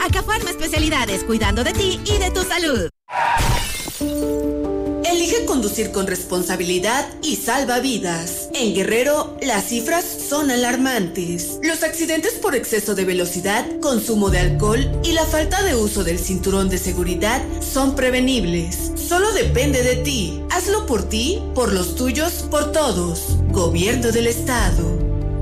Acafarma Especialidades, cuidando de ti y de tu salud. Elige conducir con responsabilidad y salva vidas. En Guerrero, las cifras son alarmantes. Los accidentes por exceso de velocidad, consumo de alcohol y la falta de uso del cinturón de seguridad son prevenibles. Solo depende de ti. Hazlo por ti, por los tuyos, por todos. Gobierno del Estado.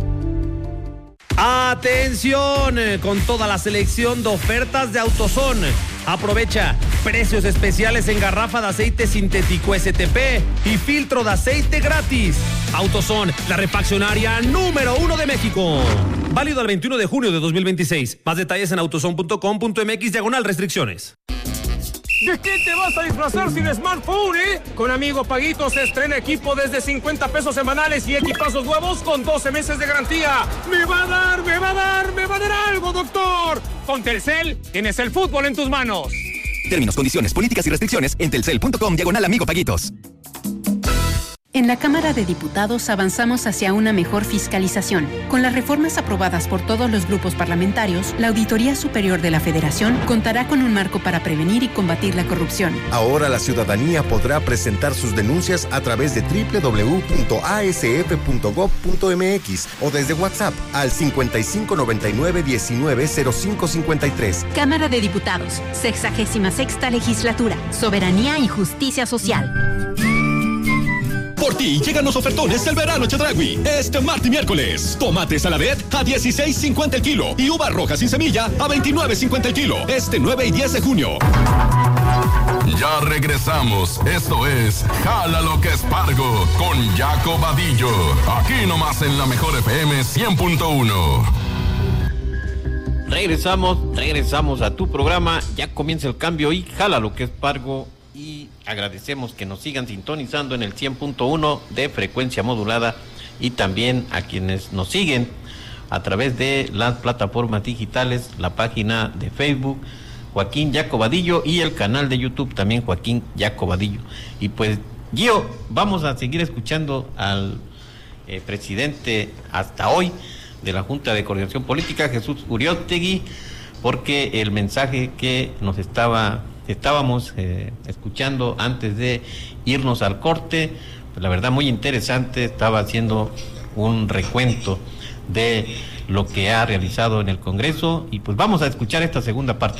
¡Atención! Con toda la selección de ofertas de AutoZone. Aprovecha precios especiales en garrafa de aceite sintético STP y filtro de aceite gratis. AutoZone, la refaccionaria número 1 de México. Válido al 21 de junio de 2026. Más detalles en autozone.com.mx/restricciones. ¿De qué te vas a disfrazar sin smartphone, Con Amigo Paguito se estrena equipo desde 50 pesos semanales y equipazos nuevos con 12 meses de garantía. ¡Me va a dar algo, doctor! Con Telcel tienes el fútbol en tus manos. Términos, condiciones, políticas y restricciones en telcel.com/Amigo Paguitos. En la Cámara de Diputados avanzamos hacia una mejor fiscalización. Con las reformas aprobadas por todos los grupos parlamentarios, la Auditoría Superior de la Federación contará con un marco para prevenir y combatir la corrupción. Ahora la ciudadanía podrá presentar sus denuncias a través de www.asf.gov.mx o desde WhatsApp al 5599-190553. Cámara de Diputados, 66ª Legislatura, Soberanía y Justicia Social. Por ti llegan los ofertones del verano Chedraui. Este martes y miércoles. Tomate Saladet a $16.50 el kilo y uva roja sin semilla a $29.50 el kilo. Este 9 y 10 de junio. Ya regresamos. Esto es Jala lo que es Pargo con Jaco Vadillo. Aquí nomás en la Mejor FM 100.1. Regresamos a tu programa. Ya comienza el cambio y Jala lo que es Pargo. Y agradecemos que nos sigan sintonizando en el 100.1 de frecuencia modulada y también a quienes nos siguen a través de las plataformas digitales, la página de Facebook Joaquín Jaco Vadillo y el canal de YouTube también Joaquín Jaco Vadillo. Y pues, Gio, vamos a seguir escuchando al presidente hasta hoy de la Junta de Coordinación Política, Jesús Uriostegui, porque el mensaje que nos estábamos escuchando antes de irnos al corte, pues la verdad muy interesante, estaba haciendo un recuento de lo que ha realizado en el Congreso y pues vamos a escuchar esta segunda parte.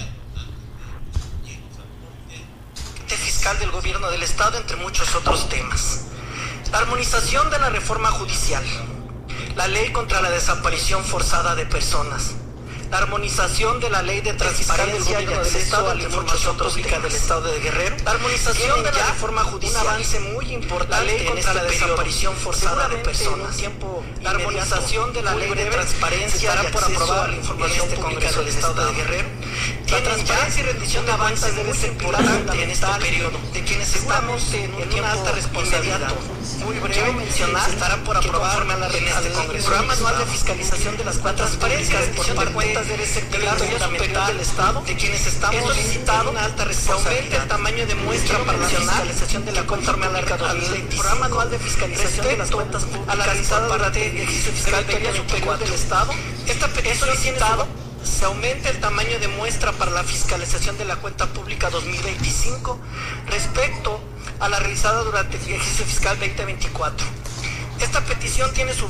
Fiscal del Gobierno del Estado, entre muchos otros temas. La armonización de la reforma judicial, la ley contra la desaparición forzada de personas, la armonización de la ley de transparencia y acceso a la información pública del Estado de Guerrero, la armonización de la reforma judicial, un avance muy importante, la ley contra la desaparición forzada de personas, la armonización de la ley de transparencia y acceso a la información pública del Estado de Guerrero. La transparencia y rendición de cuentas debe ser importante en este periodo, de quienes estamos en una alta responsabilidad. Muy breve mencionar, estarán por aprobar en este Congreso. Programa anual de fiscalización de las cuentas públicas por parte debe ser pilar fundamental del Estado, de quienes estamos solicitando una alta responsabilidad. El tamaño de muestra para la fiscalización de la cuenta pública 2025. Programa anual de fiscalización de las cuentas públicas a la realizada durante el ejercicio fiscal superior del Estado. Esta petición solicitado se aumenta el tamaño de muestra para la fiscalización de la cuenta pública 2025 respecto a la realizada durante el ejercicio fiscal 2024. Esta petición tiene su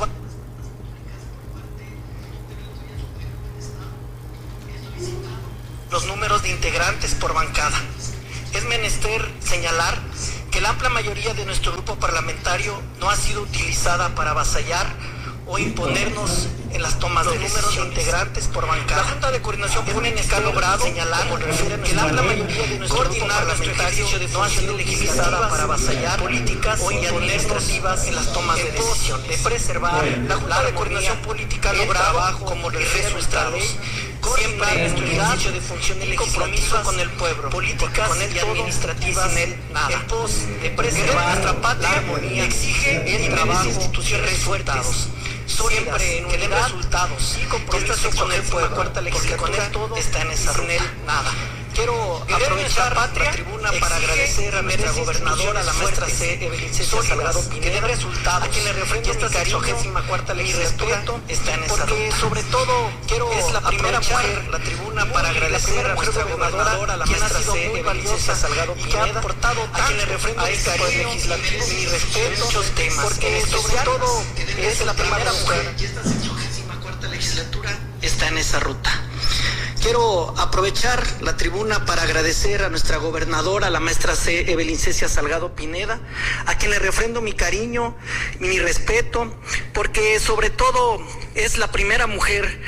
los números de integrantes por bancada. Es menester señalar que la amplia mayoría de nuestro grupo parlamentario no ha sido utilizada para avasallar o imponernos en las tomas de decisión. Integrantes por bancada. La Junta de Coordinación Política ha logrado señalar que la amplia mayoría de nuestro grupo parlamentario no ha sido utilizada para avasallar políticas o administrativas en las tomas de decisión. De preservar la Junta de Coordinación Política ha logrado, como resultados, siempre nuestro ejercicio de funciones y compromiso con el pueblo, políticas y administrativas sin él nada. En pos de preservar nuestra patria exige en trabajo instituciones fuertes, siempre que den resultados y compromiso con el pueblo, porque con él todo está en esa sin él nada. quiero aprovechar la tribuna para agradecer a nuestra gobernadora, la maestra C. Evelyn Cecia Salgado Pineda, a quien le refrendo mi cariño, mi respeto, porque sobre todo es la primera mujer, la tribuna para agradecer a nuestra gobernadora, la maestra C. Evelyn Cecia Salgado Pineda, que ha aportado tanto a quien le refrendo mi cariño, mi respeto, muchos temas, porque sobre todo es la primera mujer y esta 64ª legislatura está en esa ruta. Quiero aprovechar la tribuna para agradecer a nuestra gobernadora, la maestra C. Evelyn Cecia Salgado Pineda, a quien le refrendo mi cariño, mi respeto, porque sobre todo es la primera mujer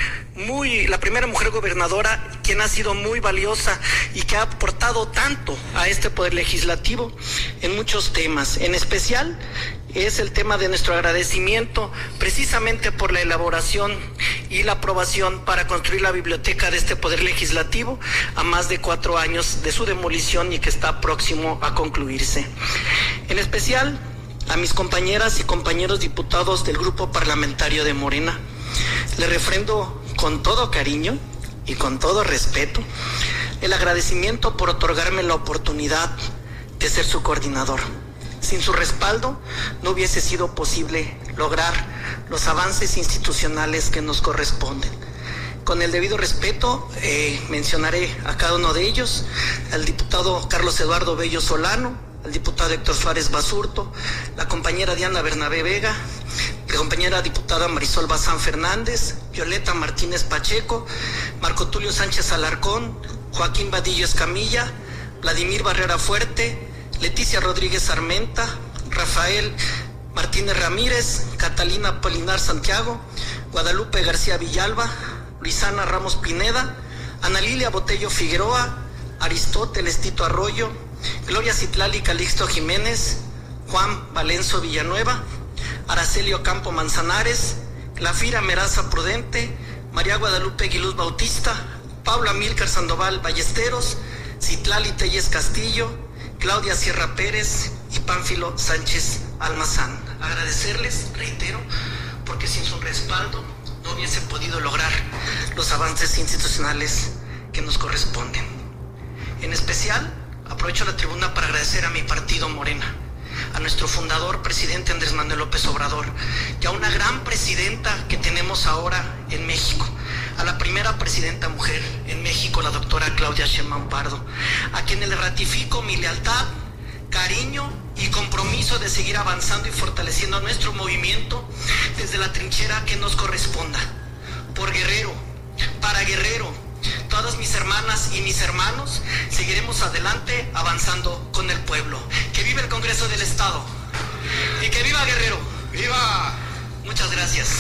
gobernadora quien ha sido muy valiosa y que ha aportado tanto a este poder legislativo en muchos temas. En especial es el tema de nuestro agradecimiento precisamente por la elaboración y la aprobación para construir la biblioteca de este poder legislativo a más de 4 años de su demolición y que está próximo a concluirse. En especial a mis compañeras y compañeros diputados del grupo parlamentario de Morena, le refrendo con todo cariño y con todo respeto el agradecimiento por otorgarme la oportunidad de ser su coordinador. Sin su respaldo no hubiese sido posible lograr los avances institucionales que nos corresponden. Con el debido respeto mencionaré a cada uno de ellos: al diputado Carlos Eduardo Bello Solano, al diputado Héctor Suárez Basurto, la compañera Diana Bernabé Vega, la compañera diputada Marisol Bazán Fernández, Violeta Martínez Pacheco, Marco Tulio Sánchez Alarcón, Joaquín Vadillo Escamilla, Vladimir Barrera Fuerte, Leticia Rodríguez Armenta, Rafael Martínez Ramírez, Catalina Polinar Santiago, Guadalupe García Villalba, Luisana Ramos Pineda, Ana Lilia Botello Figueroa, Aristóteles Tito Arroyo, Gloria Citlali Calixto Jiménez, Juan Valenzo Villanueva, Aracelio Campo Manzanares, Glafira Meraza Prudente, María Guadalupe Guiluz Bautista, Paula Milcar Sandoval Ballesteros, Citlali Telles Castillo, Claudia Sierra Pérez y Pánfilo Sánchez Almazán. Agradecerles, reitero, porque sin su respaldo no hubiese podido lograr los avances institucionales que nos corresponden. En especial, aprovecho la tribuna para agradecer a mi partido Morena, a nuestro fundador, presidente Andrés Manuel López Obrador, y a una gran presidenta que tenemos ahora en México, a la primera presidenta mujer en México, la doctora Claudia Sheinbaum Pardo, a quienes le ratifico mi lealtad, cariño y compromiso de seguir avanzando y fortaleciendo nuestro movimiento desde la trinchera que nos corresponda. Por Guerrero, para Guerrero, todas mis hermanas y mis hermanos, seguiremos adelante avanzando con el pueblo. ¡Que viva el Congreso del Estado! ¡Y que viva Guerrero! ¡Viva! Muchas gracias.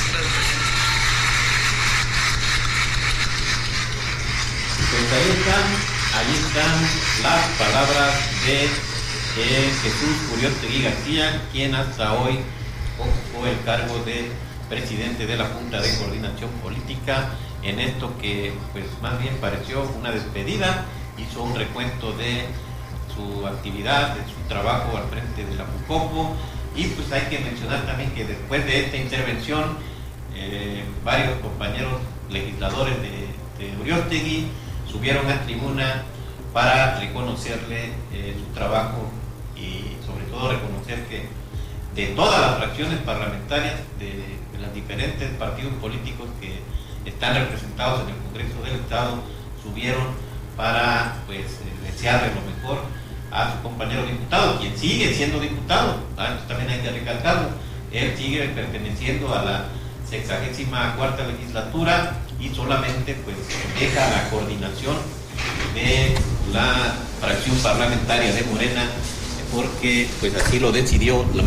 Pues ahí están las palabras de Jesús Uriostegui García, quien hasta hoy ocupó el cargo de presidente de la Junta de Coordinación Política. En esto que pues más bien pareció una despedida, hizo un recuento de su actividad, de su trabajo al frente de la Jucopo, y pues hay que mencionar también que después de esta intervención varios compañeros legisladores de Uriostegui subieron a tribuna para reconocerle su trabajo y sobre todo reconocer que de todas las fracciones parlamentarias de los diferentes partidos políticos que están representados en el Congreso del Estado subieron para pues desearle lo mejor a su compañero diputado, quien sigue siendo diputado, también hay que recalcarlo. Él sigue perteneciendo a la 64ª legislatura y solamente pues deja la coordinación de la fracción parlamentaria de Morena porque pues así lo decidió la